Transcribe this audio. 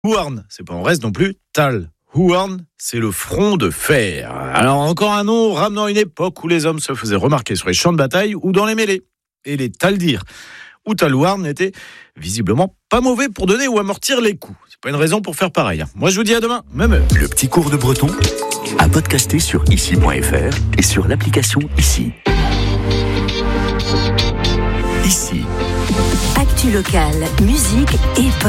Houarn, c'est pas en reste non plus. Tal. Houarn, c'est le front de fer. Alors encore un nom ramenant une époque où les hommes se faisaient remarquer sur les champs de bataille ou dans les mêlées. Et les Taldir ou Talouarn étaient visiblement pas mauvais pour donner ou amortir les coups. C'est pas une raison pour faire pareil. Moi je vous dis à demain, même heure. Le petit cours de breton à podcaster sur ici.fr et sur l'application Ici. Ici. Actu locale, musique et pop.